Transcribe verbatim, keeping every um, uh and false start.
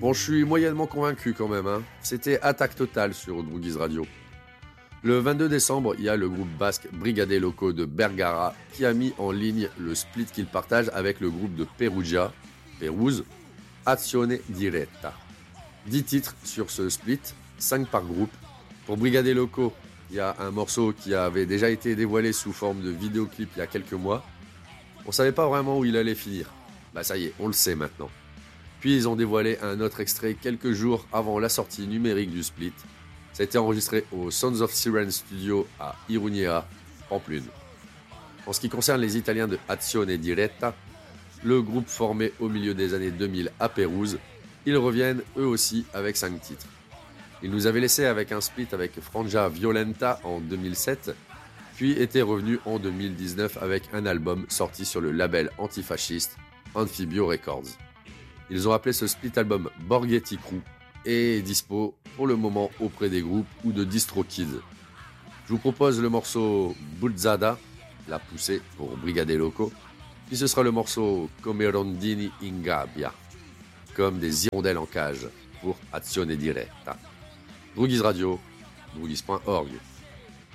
Bon, je suis moyennement convaincu quand même, hein. C'était attaque totale sur Droogies Radio. Le vingt-deux décembre, il y a le groupe basque Brigade Loco de Bergara qui a mis en ligne le split qu'il partage avec le groupe de Perugia, Pérouse, Azione Diretta. dix titres sur ce split, cinq par groupe. Pour Brigade Loco, il y a un morceau qui avait déjà été dévoilé sous forme de vidéoclip il y a quelques mois. On savait pas vraiment où il allait finir. Bah ça y est, on le sait maintenant. Puis ils ont dévoilé un autre extrait quelques jours avant la sortie numérique du split. Ça a été enregistré au Sons of Siren Studio à Iruña, Pamplune. En ce qui concerne les Italiens de Azione Diretta, le groupe formé au milieu des années deux mille à Pérouse, ils reviennent eux aussi avec cinq titres. Ils nous avaient laissé avec un split avec Frangia Violenta en deux mille sept, puis étaient revenus en deux mille dix-neuf avec un album sorti sur le label antifasciste Amphibio Records. Ils ont appelé ce split album Borghetti Crew et est dispo pour le moment auprès des groupes ou de DistroKid. Je vous propose le morceau Buzzada, la poussée pour Brigade Loco, puis ce sera le morceau Come Rondini in Gabbia, comme des hirondelles en cage pour Azione Diretta. Droogies Radio, droogies point org.